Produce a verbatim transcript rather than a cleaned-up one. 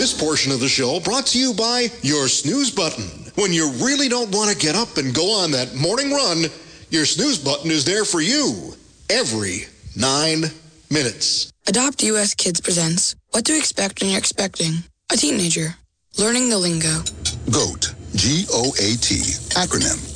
This portion of the show brought to you by your snooze button. When you really don't want to get up and go on that morning run, your snooze button is there for you every nine minutes. Adopt U S Kids presents What to Expect When You're Expecting a Teenager. Learning the lingo. GOAT. G O A T. Acronym.